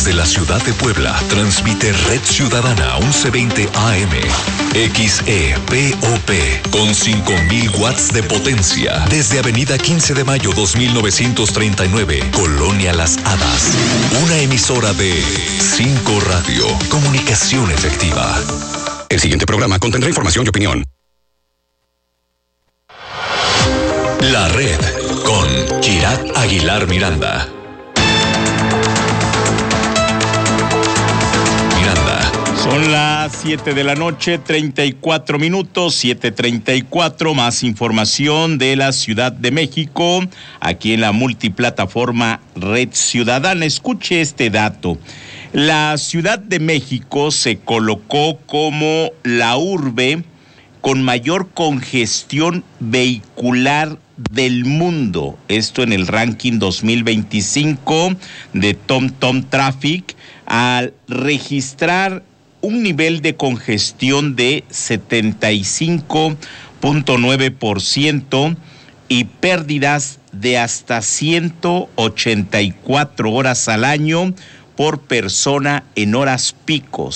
Desde la ciudad de Puebla, transmite Red Ciudadana 1120 AM, XEPOP, con 5000 watts de potencia. Desde Avenida 15 de Mayo 2939, Colonia Las Hadas. Una emisora de 5 Radio, comunicación efectiva. El siguiente programa contendrá información y opinión. La Red, con Kirat Aguilar Miranda. Son las 7 de la noche, 34 minutos, 7:34, más información de la Ciudad de México, aquí en la multiplataforma Red Ciudadana. Escuche este dato. La Ciudad de México se colocó como la urbe con mayor congestión vehicular del mundo. Esto en el ranking 2025 de TomTom Traffic, al registrar un nivel de congestión de 75.9% y pérdidas de hasta 184 horas al año por persona en horas pico.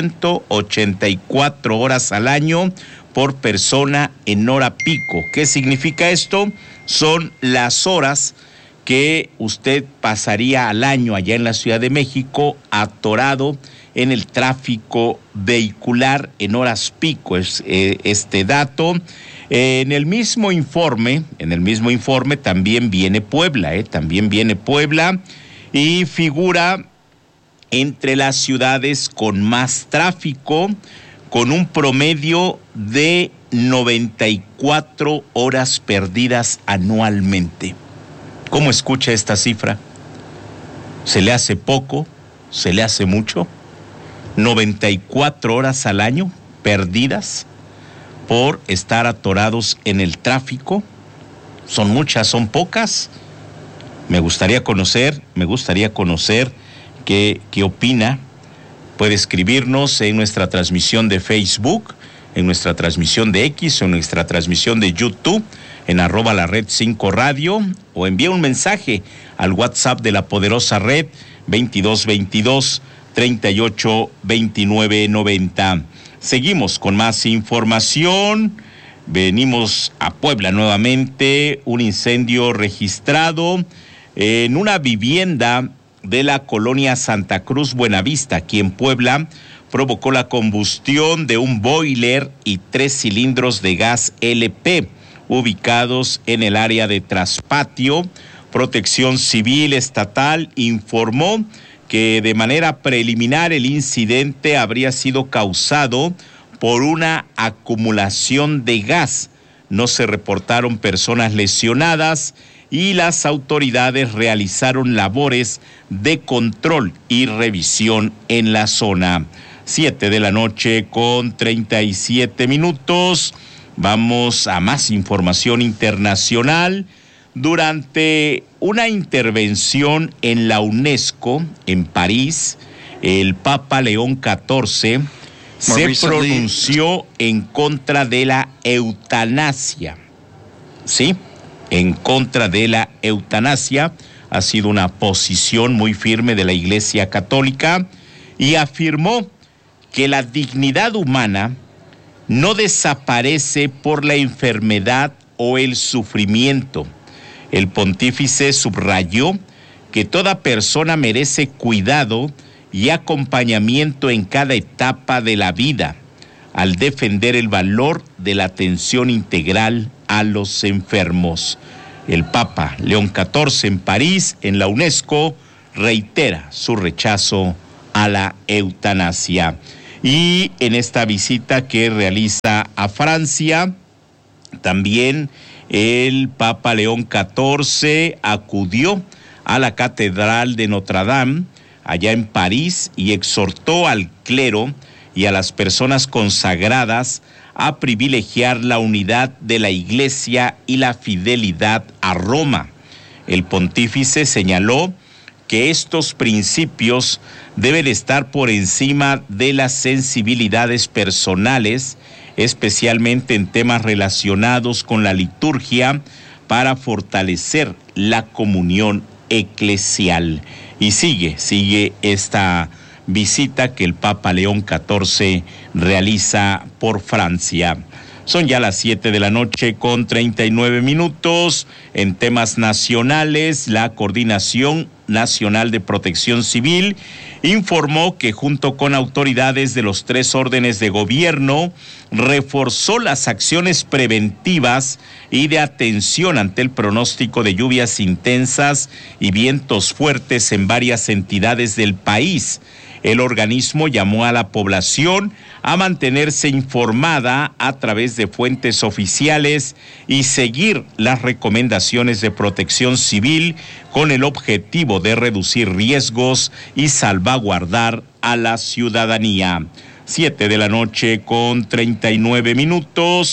184 horas al año por persona en hora pico. ¿Qué significa esto? Son las horas que usted pasaría al año allá en la Ciudad de México atorado en el tráfico vehicular en horas pico. Es este dato. En el mismo informe también viene Puebla, y figura entre las ciudades con más tráfico, con un promedio de 94 horas perdidas anualmente. ¿Cómo escucha esta cifra? ¿Se le hace poco? ¿Se le hace mucho? 94 horas al año perdidas por estar atorados en el tráfico. ¿Son muchas? ¿Son pocas? Me gustaría conocer qué opina. Puede escribirnos en nuestra transmisión de Facebook, en nuestra transmisión de X o en nuestra transmisión de YouTube, en @lared5radio, o envía un mensaje al WhatsApp de la poderosa red 2222-382990. Seguimos con más información. Venimos a Puebla nuevamente. Un incendio registrado en una vivienda de la colonia Santa Cruz Buenavista, aquí en Puebla, provocó la combustión de un boiler y 3 cilindros de gas LP ubicados en el área de traspatio. Protección Civil Estatal informó que de manera preliminar el incidente habría sido causado por una acumulación de gas. No se reportaron personas lesionadas y las autoridades realizaron labores de control y revisión en la zona. 7 de la noche con 37 minutos. Vamos a más información internacional. Durante una intervención en la UNESCO, en París, el Papa León XIV se pronunció en contra de la eutanasia. ¿Sí? En contra de la eutanasia. Ha sido una posición muy firme de la Iglesia Católica y afirmó que la dignidad humana no desaparece por la enfermedad o el sufrimiento. El pontífice subrayó que toda persona merece cuidado y acompañamiento en cada etapa de la vida, al defender el valor de la atención integral a los enfermos. El Papa León XIV en París, en la UNESCO, reitera su rechazo a la eutanasia. Y en esta visita que realiza a Francia, también el Papa León XIV acudió a la Catedral de Notre Dame, allá en París, y exhortó al clero y a las personas consagradas a privilegiar la unidad de la Iglesia y la fidelidad a Roma. El pontífice señaló que estos principios deben estar por encima de las sensibilidades personales, especialmente en temas relacionados con la liturgia, para fortalecer la comunión eclesial. y sigue esta visita que el Papa León XIV realiza por Francia. Son ya las 7:39 p.m. En temas nacionales, la Coordinación Nacional de Protección Civil informó que junto con autoridades de los 3 órdenes de gobierno reforzó las acciones preventivas y de atención ante el pronóstico de lluvias intensas y vientos fuertes en varias entidades del país. El organismo llamó a la población a mantenerse informada a través de fuentes oficiales y seguir las recomendaciones de Protección Civil con el objetivo de reducir riesgos y salvaguardar a la ciudadanía. 7:39 p.m.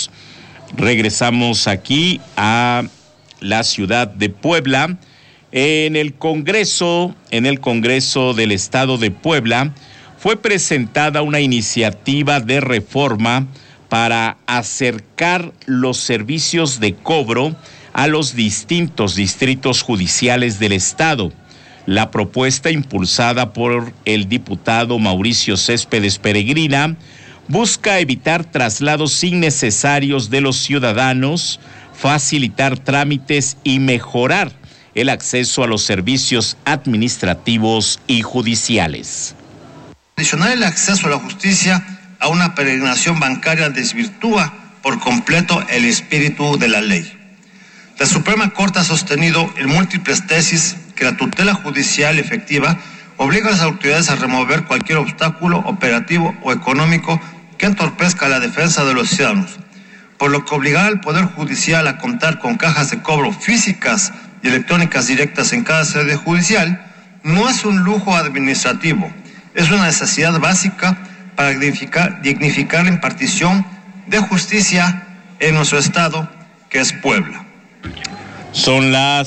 Regresamos aquí a la ciudad de Puebla. En el Congreso del Estado de Puebla fue presentada una iniciativa de reforma para acercar los servicios de cobro a los distintos distritos judiciales del Estado. La propuesta, impulsada por el diputado Mauricio Céspedes Peregrina, busca evitar traslados innecesarios de los ciudadanos, facilitar trámites y mejorar el acceso a los servicios administrativos y judiciales. Adicionar el acceso a la justicia a una peregrinación bancaria desvirtúa por completo el espíritu de la ley. La Suprema Corte ha sostenido en múltiples tesis que la tutela judicial efectiva obliga a las autoridades a remover cualquier obstáculo operativo o económico que entorpezca la defensa de los ciudadanos, por lo que obligar al Poder Judicial a contar con cajas de cobro físicas y electrónicas directas en cada sede judicial no es un lujo administrativo, es una necesidad básica para dignificar la impartición de justicia en nuestro estado, que es Puebla. Son las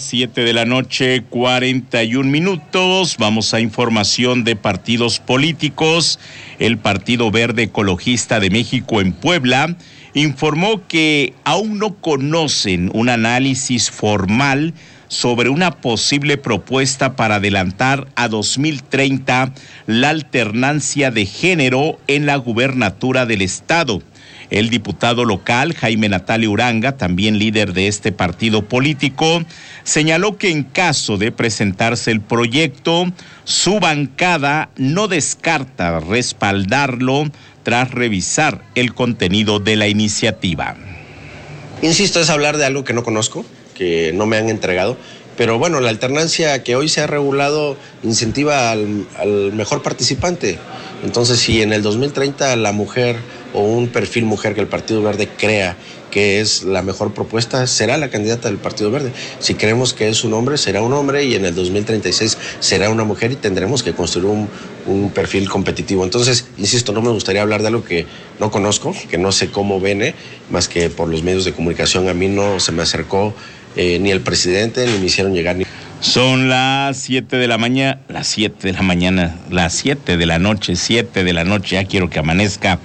7:41 p.m. Vamos a información de partidos políticos. El Partido Verde Ecologista de México en Puebla informó que aún no conocen un análisis formal sobre una posible propuesta para adelantar a 2030 la alternancia de género en la gubernatura del estado. El diputado local, Jaime Natalio Uranga, también líder de este partido político, señaló que en caso de presentarse el proyecto, su bancada no descarta respaldarlo tras revisar el contenido de la iniciativa. Insisto, es hablar de algo que no conozco, que no me han entregado, pero bueno, la alternancia que hoy se ha regulado incentiva al mejor participante. Entonces, si en el 2030 la mujer o un perfil mujer que el Partido Verde crea que es la mejor propuesta, será la candidata del Partido Verde. Si creemos que es un hombre, será un hombre, y en el 2036 será una mujer, y tendremos que construir un perfil competitivo. Entonces, insisto, no me gustaría hablar de algo que no conozco, que no sé cómo viene, más que por los medios de comunicación. A mí no se me acercó ni el presidente, ni me hicieron llegar ni... Son las 7 de la noche, ya quiero que amanezca,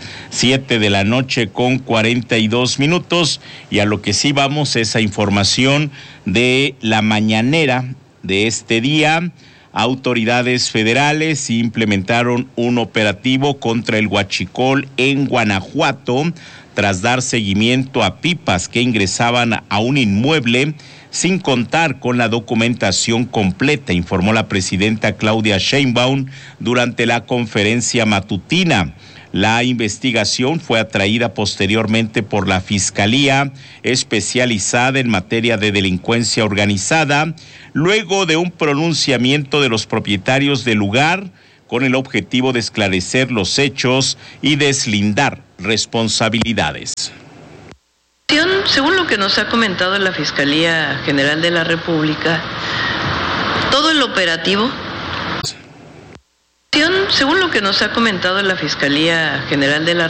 7:42 p.m. Y a lo que sí vamos es a información de la mañanera de este día. Autoridades federales implementaron un operativo contra el huachicol en Guanajuato tras dar seguimiento a pipas que ingresaban a un inmueble sin contar con la documentación completa, informó la presidenta Claudia Sheinbaum durante la conferencia matutina. La investigación fue atraída posteriormente por la Fiscalía especializada en materia de delincuencia organizada, luego de un pronunciamiento de los propietarios del lugar con el objetivo de esclarecer los hechos y deslindar responsabilidades. Según lo que nos ha comentado la Fiscalía General de la República, todo el operativo... Según lo que nos ha comentado la Fiscalía General de la